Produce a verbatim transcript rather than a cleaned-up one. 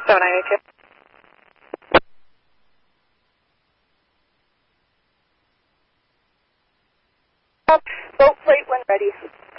seven nine eight two. Boat plate when ready.